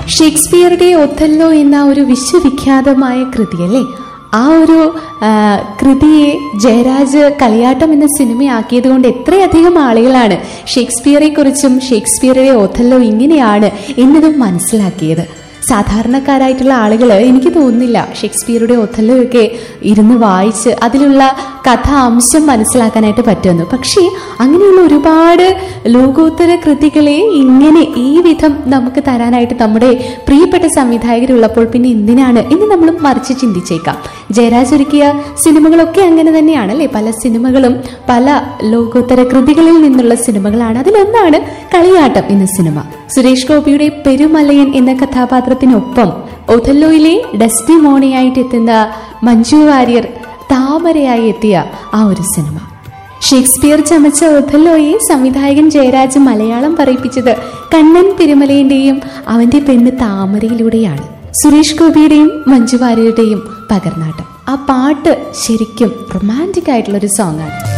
ഷേക്സ്പിയറുടെ Othello എന്ന ഒരു വിശ്വവിഖ്യാതമായ കൃതിയല്ലേ, ആ ഒരു കൃതിയെ ജയരാജ് കളിയാട്ടം എന്ന സിനിമയാക്കിയത് കൊണ്ട് എത്രയധികം ആളുകളാണ് ഷേക്സ്പിയറെ കുറിച്ചും ഷേക്സ്പിയറുടെ ഒഥല്ലോ ഇങ്ങനെയാണ് എന്നതും മനസ്സിലാക്കിയത്. സാധാരണക്കാരായിട്ടുള്ള ആളുകൾ എനിക്ക് തോന്നുന്നില്ല ഷേക്സ്പിയറുടെ ഒഥല്ലോയൊക്കെ ഇരുന്ന് വായിച്ച് അതിലുള്ള കഥാ അംശം മനസ്സിലാക്കാനായിട്ട് പറ്റുമെന്ന്. പക്ഷേ അങ്ങനെയുള്ള ഒരുപാട് ലോകോത്തര കൃതികളെ ഇങ്ങനെ ഈ വിധം നമുക്ക് തരാനായിട്ട് നമ്മുടെ പ്രിയപ്പെട്ട സംവിധായകരുള്ളപ്പോൾ പിന്നെ എന്തിനാണ് എന്ന് നമ്മൾ മറിച്ച് ചിന്തിച്ചേക്കാം. ജയരാജ് ഒരുക്കിയ സിനിമകളൊക്കെ അങ്ങനെ തന്നെയാണല്ലേ. പല സിനിമകളും പല ലോകോത്തര കൃതികളിൽ നിന്നുള്ള സിനിമകളാണ്. അതിലൊന്നാണ് കളിയാട്ടം എന്ന സിനിമ. സുരേഷ് ഗോപിയുടെ പെരുമലയൻ എന്ന കഥാപാത്രത്തിനൊപ്പം ഒഥല്ലോയിലെ ഡെസ്റ്റിമോണിയായിട്ട് എത്തുന്ന മഞ്ജു വാര്യർ താമരയായി എത്തിയ ആ ഒരു സിനിമ. ഷേക്സ്പിയർ ചമച്ച ഒഥല്ലോയെ സംവിധായകൻ ജയരാജ് മലയാളം പറയിപ്പിച്ചത് കണ്ണൻ പെരുമലയന്റെയും അവന്റെ പെണ്ണ് താമരയിലൂടെയാണ്. സുരേഷ് ഗോപിയുടെയും മഞ്ജു വാര്യരുടെയും പകർന്നാട്ടം. ആ പാട്ട് ശരിക്കും റൊമാൻറ്റിക് ആയിട്ടുള്ളൊരു സോങ്ങാണ്.